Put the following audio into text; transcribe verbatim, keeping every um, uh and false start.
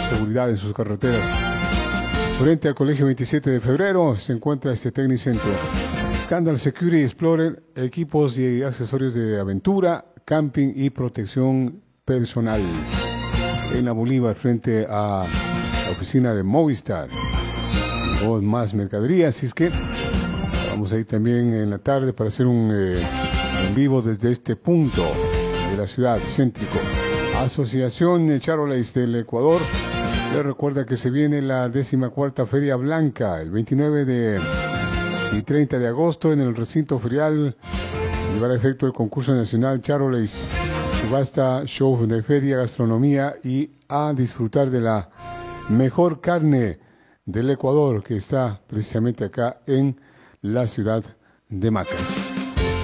seguridad en sus carreteras. Frente al Colegio veintisiete de febrero se encuentra este Tecnicentro. Scandal Security Explorer, equipos y accesorios de aventura, camping y protección personal. En la Bolívar, frente a la oficina de Movistar. O más mercadería, así es que vamos a ir también en la tarde para hacer un eh, en vivo desde este punto de la ciudad céntrico. Asociación Charolais del Ecuador les recuerda que se viene la décima cuarta Feria Blanca el veintinueve de y treinta de agosto en el recinto ferial. Se llevará a efecto el concurso nacional Charolais, subasta, show de feria, gastronomía y a disfrutar de la mejor carne del Ecuador, que está precisamente acá en la ciudad de Macas.